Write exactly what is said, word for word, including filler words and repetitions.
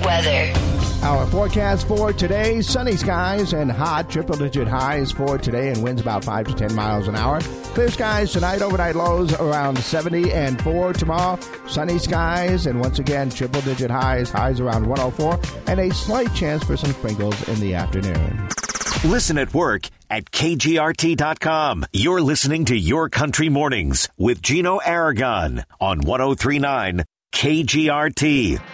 weather. Our forecast for today, sunny skies and hot, triple-digit highs for today and winds about five to ten miles an hour. Clear skies tonight, overnight lows around seventy, and for tomorrow, sunny skies and once again, triple-digit highs, highs around one oh four, and a slight chance for some sprinkles in the afternoon. Listen at work at K G R T dot com. You're listening to Your Country Mornings with Gino Aragon on one oh three point nine K G R T.